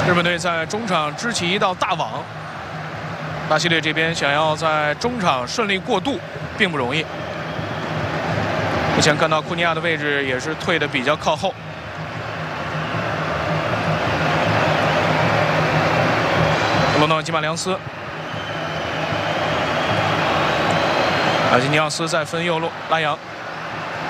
日本队在中场支起一道大网，巴西队这边想要在中场顺利过渡并不容易。目前看到库尼亚的位置也是退得比较靠后。罗诺基马良斯，阿基尼奥斯在分右路拉扬。